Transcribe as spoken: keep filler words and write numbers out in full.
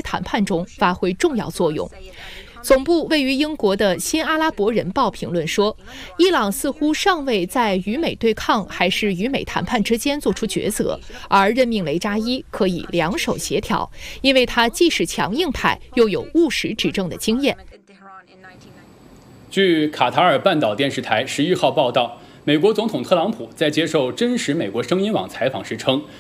谈判中发挥重要作用。总部位于英国的《新阿拉伯人报》评论说，伊朗似乎尚未在与美对抗还是与美谈判之间做出抉择，而任命雷扎伊可以两手协调，因为他既是强硬派，又有务实执政的经验。 据卡塔尔半岛电视台十一号报道，美国总统特朗普在接受真实美国声音网采访时称，